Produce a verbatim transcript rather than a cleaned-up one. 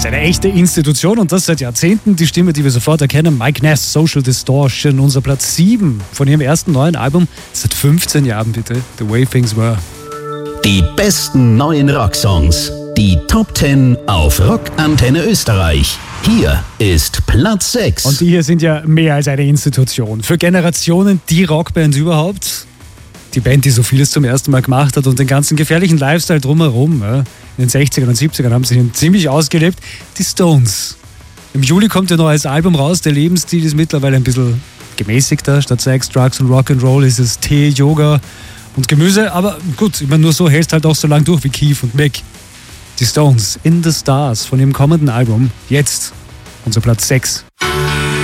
ist eine echte Institution und das seit Jahrzehnten. Die Stimme, die wir sofort erkennen, Mike Ness, Social Distortion, unser Platz sieben von ihrem ersten neuen Album seit fünfzehn Jahren, bitte. The Way Things Were. Die besten neuen Rocksongs. Die Top zehn auf Rockantenne Österreich. Hier ist Platz sechs. Und die hier sind ja mehr als eine Institution. Für Generationen die Rockband überhaupt. Die Band, die so vieles zum ersten Mal gemacht hat und den ganzen gefährlichen Lifestyle drumherum. Ja. In den sechzigern und siebzigern haben sie ihn ziemlich ausgelebt. Die Stones. Im Juli kommt ihr neues Album raus. Der Lebensstil ist mittlerweile ein bisschen gemäßigter. Statt Sex, Drugs und Rock'n'Roll ist es Tee, Yoga und Gemüse. Aber gut, ich meine, nur so hältst halt auch so lang durch wie Keith und Mick. Die Stones, In the Stars von ihrem kommenden Album. Jetzt unser Platz sechs.